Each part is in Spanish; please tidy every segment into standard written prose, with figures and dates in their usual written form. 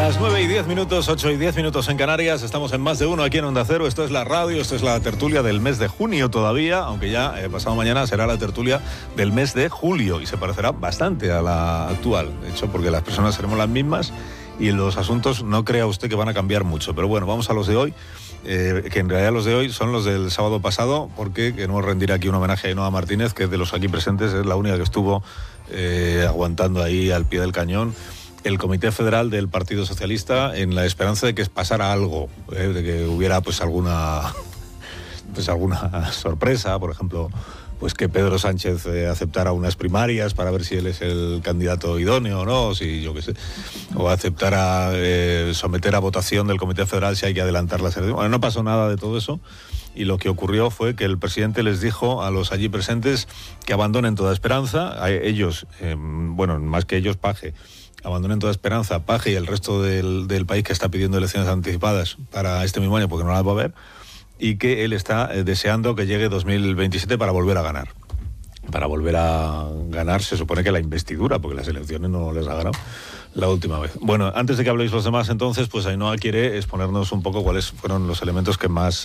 Las 9:10, 8:10 en Canarias. Estamos en Más de Uno aquí en Onda Cero. Esto es la radio, esto es la tertulia del mes de junio todavía, aunque ya pasado mañana será la tertulia del mes de julio y se parecerá bastante a la actual. De hecho, porque las personas seremos las mismas y los asuntos no crea usted que van a cambiar mucho. Pero bueno, vamos a los de hoy, que en realidad los de hoy son los del sábado pasado, porque queremos rendir aquí un homenaje a Ainhoa Martínez, que de los aquí presentes es la única que estuvo aguantando ahí al pie del cañón el Comité Federal del Partido Socialista, en la esperanza de que pasara algo, de que hubiera alguna sorpresa, por ejemplo, pues que Pedro Sánchez aceptara unas primarias para ver si él es el candidato idóneo o no, si yo qué sé, o aceptara someter a votación del Comité Federal si hay que adelantar las elecciones. Bueno, no pasó nada de todo eso. Y lo que ocurrió fue que el presidente les dijo a los allí presentes que abandonen toda esperanza. A ellos, más que ellos, Paje, abandonen toda esperanza, Paje y el resto del país que está pidiendo elecciones anticipadas para este mismo año porque no las va a haber, y que él está deseando que llegue 2027 para volver a ganar. Para volver a ganar se supone que la investidura, porque las elecciones no les ha ganado la última vez. Bueno, antes de que habléis los demás entonces, pues Ainhoa quiere exponernos un poco cuáles fueron los elementos que más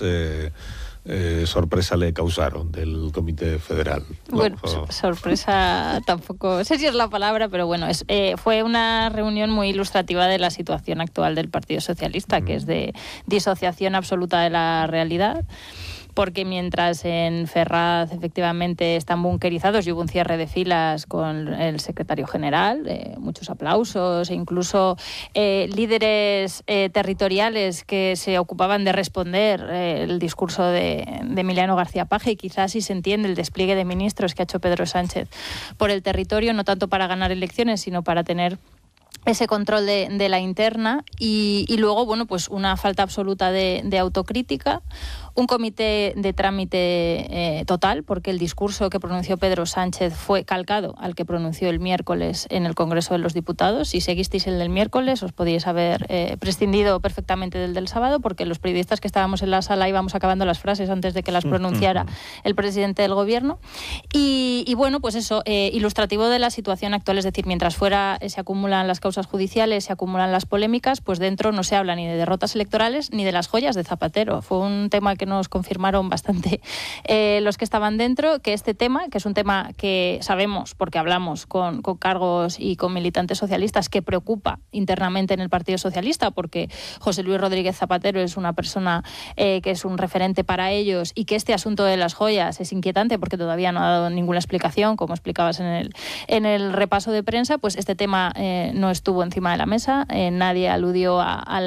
sorpresa le causaron del Comité Federal. Bueno, sorpresa tampoco sé si es la palabra, pero bueno, fue una reunión muy ilustrativa de la situación actual del Partido Socialista, que es de disociación absoluta de la realidad. Porque mientras en Ferraz efectivamente están bunkerizados y hubo un cierre de filas con el secretario general, muchos aplausos e incluso líderes territoriales que se ocupaban de responder el discurso de Emiliano García Paje, y quizás sí se entiende el despliegue de ministros que ha hecho Pedro Sánchez por el territorio, no tanto para ganar elecciones, sino para tener ese control de la interna y luego, bueno, pues una falta absoluta de autocrítica, un comité de trámite total, porque el discurso que pronunció Pedro Sánchez fue calcado al que pronunció el miércoles en el Congreso de los Diputados. Si seguisteis el del miércoles, os podíais haber prescindido perfectamente del sábado, porque los periodistas que estábamos en la sala íbamos acabando las frases antes de que las pronunciara el presidente del Gobierno. Y bueno, pues eso, ilustrativo de la situación actual, es decir, mientras fuera se acumulan las causas judiciales, se acumulan las polémicas, pues dentro no se habla ni de derrotas electorales ni de las joyas de Zapatero. Fue un tema que nos confirmaron bastante los que estaban dentro, que este tema, que es un tema que sabemos, porque hablamos con cargos y con militantes socialistas, que preocupa internamente en el Partido Socialista, porque José Luis Rodríguez Zapatero es una persona que es un referente para ellos, y que este asunto de las joyas es inquietante porque todavía no ha dado ninguna explicación, como explicabas en el repaso de prensa. Pues este tema no estuvo encima de la mesa, nadie aludió a